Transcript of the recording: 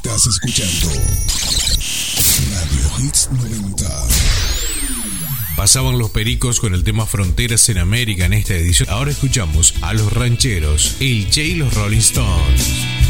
Estás escuchando Radio Hits 90. Pasaban los Pericos con el tema Fronteras en América en esta edición. Ahora escuchamos a los Rancheros, el Che y los Rolling Stones.